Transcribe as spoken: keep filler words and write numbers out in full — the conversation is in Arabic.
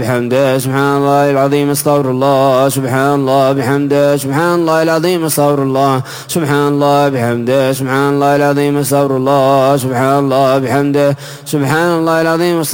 بحمده سبحان الله العظيم استغفر الله سبحان الله بحمده سبحان الله العظيم استغفر الله سبحان الله بحمده سبحان الله العظيم استغفر الله سبحان الله بحمده سبحان الله العظيم